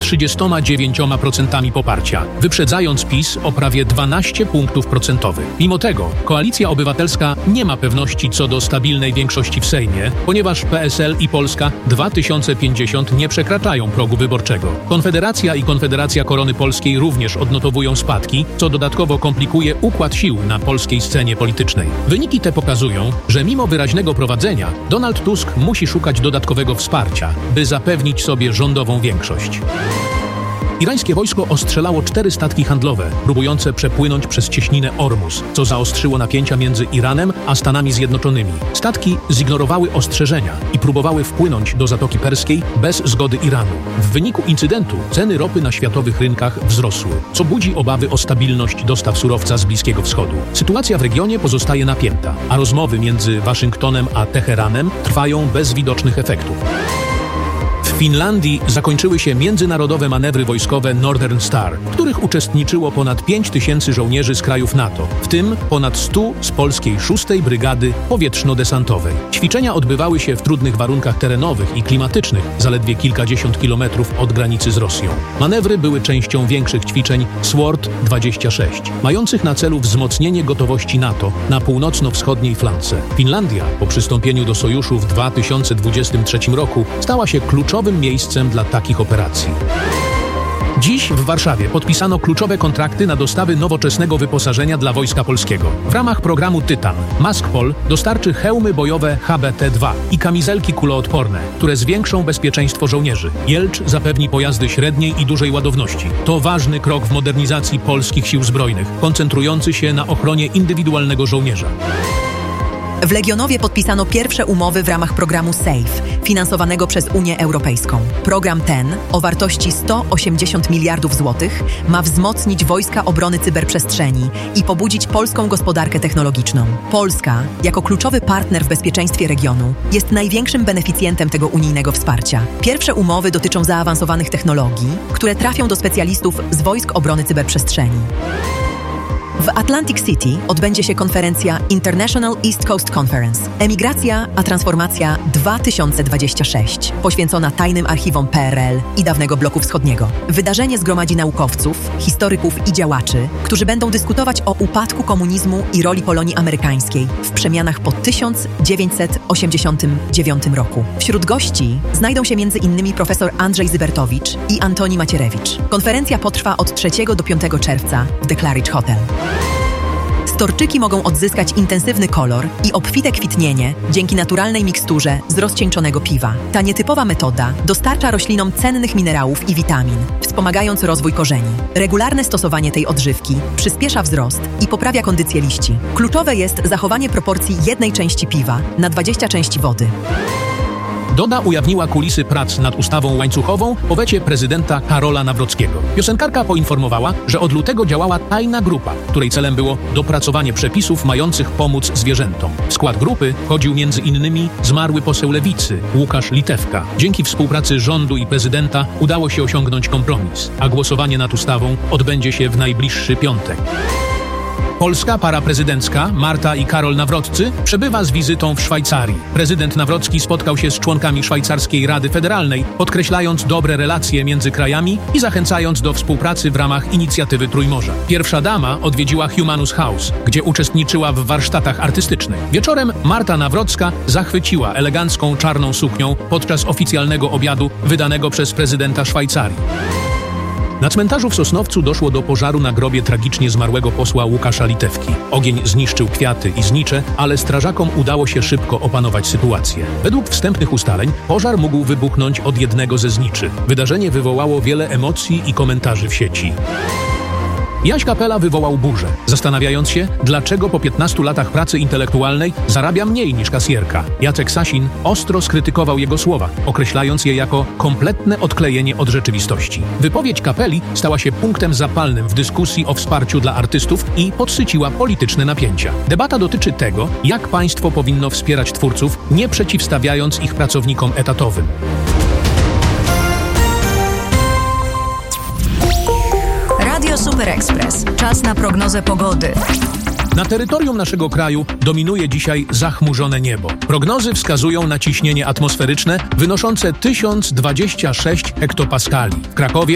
39% poparcia, wyprzedzając PiS o prawie 12 punktów procentowych. Mimo tego Koalicja Obywatelska nie ma pewności co do stabilnej większości w Sejmie, ponieważ PSL i Polska 2050 nie przekraczają progu wyborczego. Konfederacja i Konfederacja Korony Polskiej również odnotowują spadki, co dodatkowo komplikuje układ sił na polskiej scenie politycznej. Wyniki te pokazują, że mimo wyraźnego prowadzenia Donald Tusk musi szukać dodatkowego wsparcia, by zapewnić sobie rządową większość. Irańskie wojsko ostrzelało 4 statki handlowe, próbujące przepłynąć przez cieśninę Ormus, co zaostrzyło napięcia między Iranem a Stanami Zjednoczonymi. Statki zignorowały ostrzeżenia i próbowały wpłynąć do Zatoki Perskiej bez zgody Iranu. W wyniku incydentu ceny ropy na światowych rynkach wzrosły, co budzi obawy o stabilność dostaw surowca z Bliskiego Wschodu. Sytuacja w regionie pozostaje napięta, a rozmowy między Waszyngtonem a Teheranem trwają bez widocznych efektów. W Finlandii zakończyły się międzynarodowe manewry wojskowe Northern Star, w których uczestniczyło ponad 5000 żołnierzy z krajów NATO, w tym ponad 100 z polskiej 6. Brygady Powietrzno-Desantowej. Ćwiczenia odbywały się w trudnych warunkach terenowych i klimatycznych, zaledwie kilkadziesiąt kilometrów od granicy z Rosją. Manewry były częścią większych ćwiczeń SWORD 26, mających na celu wzmocnienie gotowości NATO na północno-wschodniej flance. Finlandia po przystąpieniu do sojuszu w 2023 roku stała się kluczowym miejscem dla takich operacji. Dziś w Warszawie podpisano kluczowe kontrakty na dostawy nowoczesnego wyposażenia dla Wojska Polskiego. W ramach programu Tytan Maskpol dostarczy hełmy bojowe HBT-2 i kamizelki kuloodporne, które zwiększą bezpieczeństwo żołnierzy. Jelcz zapewni pojazdy średniej i dużej ładowności. To ważny krok w modernizacji polskich sił zbrojnych, koncentrujący się na ochronie indywidualnego żołnierza. W Legionowie podpisano pierwsze umowy w ramach programu SAFE, finansowanego przez Unię Europejską. Program ten, o wartości 180 miliardów złotych, ma wzmocnić wojska obrony cyberprzestrzeni i pobudzić polską gospodarkę technologiczną. Polska, jako kluczowy partner w bezpieczeństwie regionu, jest największym beneficjentem tego unijnego wsparcia. Pierwsze umowy dotyczą zaawansowanych technologii, które trafią do specjalistów z wojsk obrony cyberprzestrzeni. W Atlantic City odbędzie się konferencja International East Coast Conference – Emigracja a Transformacja 2026, poświęcona tajnym archiwom PRL i dawnego bloku wschodniego. Wydarzenie zgromadzi naukowców, historyków i działaczy, którzy będą dyskutować o upadku komunizmu i roli Polonii amerykańskiej w przemianach po 1989 roku. Wśród gości znajdą się m.in. profesor Andrzej Zybertowicz i Antoni Macierewicz. Konferencja potrwa od 3 do 5 czerwca w The Claridge Hotel. Storczyki mogą odzyskać intensywny kolor i obfite kwitnienie dzięki naturalnej miksturze z rozcieńczonego piwa. Ta nietypowa metoda dostarcza roślinom cennych minerałów i witamin, wspomagając rozwój korzeni. Regularne stosowanie tej odżywki przyspiesza wzrost i poprawia kondycję liści. Kluczowe jest zachowanie proporcji 1 części piwa na 20 części wody. Doda ujawniła kulisy prac nad ustawą łańcuchową po wecie prezydenta Karola Nawrockiego. Piosenkarka poinformowała, że od lutego działała tajna grupa, której celem było dopracowanie przepisów mających pomóc zwierzętom. W skład grupy wchodził m.in. zmarły poseł Lewicy, Łukasz Litewka. Dzięki współpracy rządu i prezydenta udało się osiągnąć kompromis, a głosowanie nad ustawą odbędzie się w najbliższy piątek. Polska para prezydencka Marta i Karol Nawroccy przebywa z wizytą w Szwajcarii. Prezydent Nawrocki spotkał się z członkami Szwajcarskiej Rady Federalnej, podkreślając dobre relacje między krajami i zachęcając do współpracy w ramach inicjatywy Trójmorza. Pierwsza dama odwiedziła Humanus House, gdzie uczestniczyła w warsztatach artystycznych. Wieczorem Marta Nawrocka zachwyciła elegancką czarną suknią podczas oficjalnego obiadu wydanego przez prezydenta Szwajcarii. Na cmentarzu w Sosnowcu doszło do pożaru na grobie tragicznie zmarłego posła Łukasza Litewki. Ogień zniszczył kwiaty i znicze, ale strażakom udało się szybko opanować sytuację. Według wstępnych ustaleń pożar mógł wybuchnąć od jednego ze zniczy. Wydarzenie wywołało wiele emocji i komentarzy w sieci. Jaś Kapela wywołał burzę, zastanawiając się, dlaczego po 15 latach pracy intelektualnej zarabia mniej niż kasjerka. Jacek Sasin ostro skrytykował jego słowa, określając je jako kompletne odklejenie od rzeczywistości. Wypowiedź Kapeli stała się punktem zapalnym w dyskusji o wsparciu dla artystów i podsyciła polityczne napięcia. Debata dotyczy tego, jak państwo powinno wspierać twórców, nie przeciwstawiając ich pracownikom etatowym. Radio Super Express. Czas na prognozę pogody. Na terytorium naszego kraju dominuje dzisiaj zachmurzone niebo. Prognozy wskazują na ciśnienie atmosferyczne wynoszące 1026 hektopaskali. W Krakowie